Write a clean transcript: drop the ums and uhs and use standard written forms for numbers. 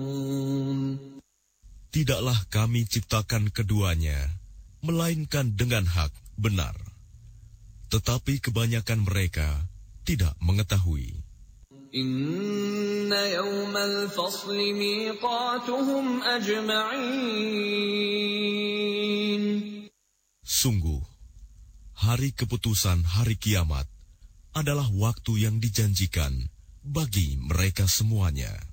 Tidaklah kami ciptakan keduanya, melainkan dengan hak benar. Tetapi kebanyakan mereka tidak mengetahui. Inna yawmal fasli miqatuhum ajma'in. Sungguh, hari keputusan hari kiamat adalah waktu yang dijanjikan bagi mereka semuanya.